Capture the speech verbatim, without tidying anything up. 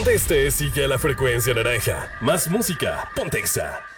Donde estés, sigue a la frecuencia naranja. Más música, Pontexa.